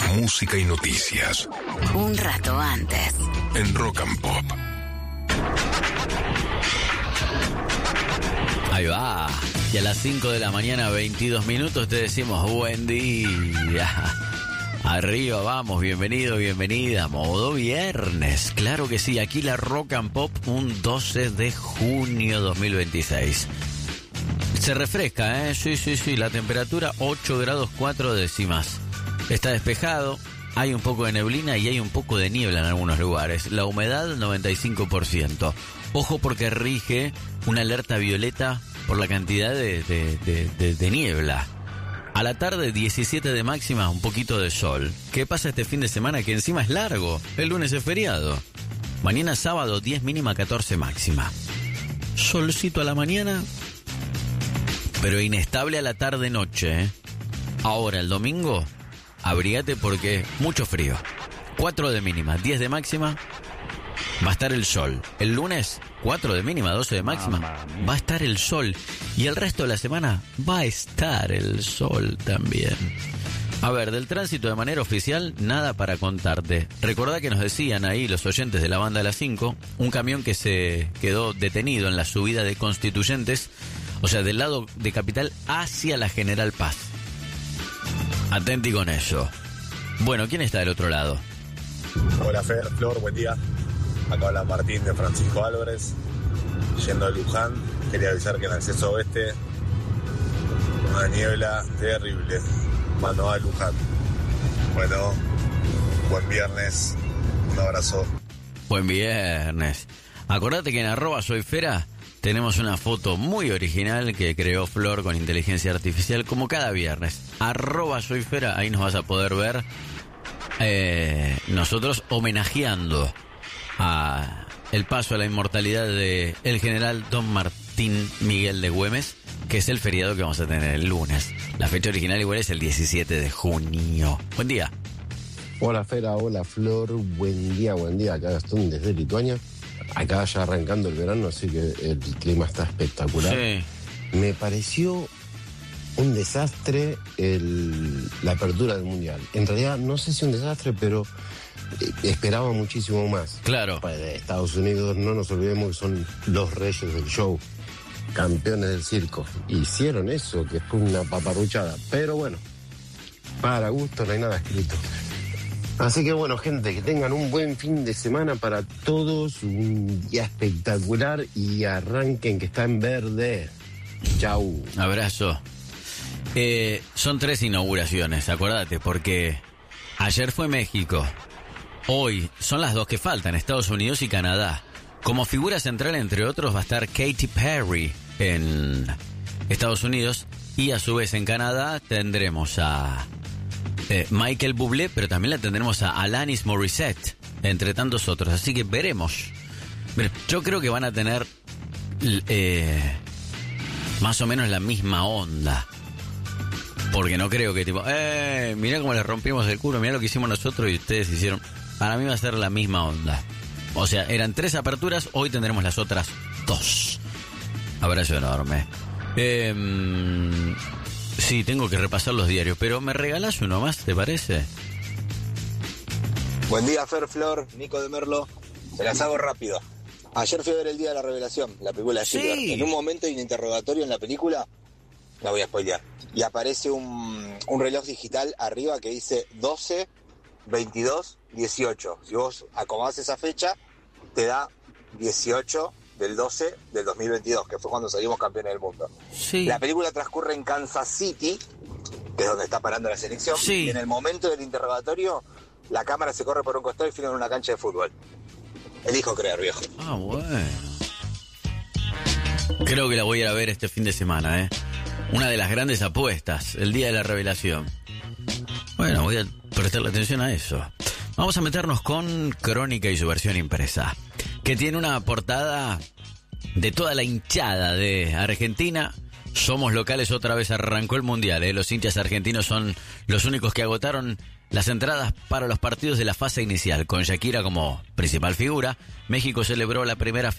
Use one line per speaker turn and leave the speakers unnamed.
música y noticias.
Un rato antes.
En Rock and Pop.
Ahí va. Y a las 5 de la mañana, 22 minutos, te decimos buen día. Arriba vamos, bienvenido, bienvenida. Modo viernes. Claro que sí, aquí la Rock and Pop, un 12 de junio 2026. Se refresca, ¿eh? Sí. La temperatura 8 grados 4 décimas. Está despejado, hay un poco de neblina y hay un poco de niebla en algunos lugares. La humedad 95%. Ojo porque rige una alerta violeta por la cantidad de niebla. A la tarde 17 de máxima, un poquito de sol. ¿Qué pasa este fin de semana? Que encima es largo. El lunes es feriado. Mañana sábado 10 mínima, 14 máxima. Solcito a la mañana, pero inestable a la tarde-noche, ¿eh? Ahora, el domingo, abrígate porque mucho frío. 4 de mínima, 10 de máxima, va a estar el sol. El lunes, 4 de mínima, 12 de máxima, va a estar el sol. Y el resto de la semana va a estar el sol también. A ver, del tránsito de manera oficial, nada para contarte. Recordá que nos decían ahí los oyentes de la banda de las 5, un camión que se quedó detenido en la subida de Constituyentes, o sea, del lado de Capital hacia la General Paz. Atenti con eso. Bueno, ¿quién está del otro lado?
Hola Fer, Flor, buen día. Acá habla Martín de Francisco Álvarez, yendo a Luján. Quería avisar que en el acceso oeste, una niebla terrible. Mano a Luján. Bueno, buen viernes. Un abrazo.
Buen viernes. Acordate que en @soyfera tenemos una foto muy original que creó Flor con inteligencia artificial, como cada viernes. @soyfera, ahí nos vas a poder ver nosotros homenajeando a el paso a la inmortalidad de el general Don Martín Miguel de Güemes, que es el feriado que vamos a tener el lunes. La fecha original igual es el 17 de junio. Buen día.
Hola Fera, hola Flor, buen día. Acá Gastón desde Lituania. Acá ya arrancando el verano, así que el clima está espectacular.
Sí.
Me pareció un desastre la apertura del Mundial. En realidad, no sé si un desastre, pero esperaba muchísimo más.
Claro.
De Estados Unidos, no nos olvidemos que son los reyes del show, campeones del circo. Hicieron eso, que fue una paparruchada. Pero bueno, para gusto no hay nada escrito. Así que bueno, gente, que tengan un buen fin de semana para todos, un día espectacular y arranquen que está en verde. Chau.
Abrazo. Son 3 inauguraciones, acuérdate, porque ayer fue México, hoy son las 2 que faltan, Estados Unidos y Canadá. Como figura central, entre otros, va a estar Katy Perry en Estados Unidos y a su vez en Canadá tendremos a Michael Bublé, pero también la tendremos a Alanis Morissette, entre tantos otros. Así que veremos. Yo creo que van a tener más o menos la misma onda. Porque no creo que tipo, mirá cómo le rompimos el culo, mirá lo que hicimos nosotros y ustedes hicieron. Para mí va a ser la misma onda. O sea, eran 3 aperturas, hoy tendremos las otras 2. Abrazo enorme. Sí, tengo que repasar los diarios, pero ¿me regalás uno más, te parece?
Buen día, Fer, Flor, Nico de Merlo. Se las hago rápido. Ayer fui a ver El Día de la Revelación, la película de Spielberg.
Sí.
En un momento hay un interrogatorio en la película, la voy a spoilear, y aparece un reloj digital arriba que dice 12, 22, 18. Si vos acomodás esa fecha, te da 18 del 12 del 2022, que fue cuando salimos campeones del mundo.
Sí.
La película transcurre en Kansas City, que es donde está parando la selección,
Sí.
y en el momento del interrogatorio, la cámara se corre por un costado y filma en una cancha de fútbol. Elijo creer, viejo.
Ah, bueno. Creo que la voy a ir a ver este fin de semana, ¿eh? Una de las grandes apuestas, el Día de la Revelación. Bueno, voy a prestarle atención a eso. Vamos a meternos con Crónica y su versión impresa, que tiene una portada de toda la hinchada de Argentina. Somos locales, otra vez arrancó el Mundial, ¿eh? Los hinchas argentinos son los únicos que agotaron las entradas para los partidos de la fase inicial. Con Shakira como principal figura, México celebró la primera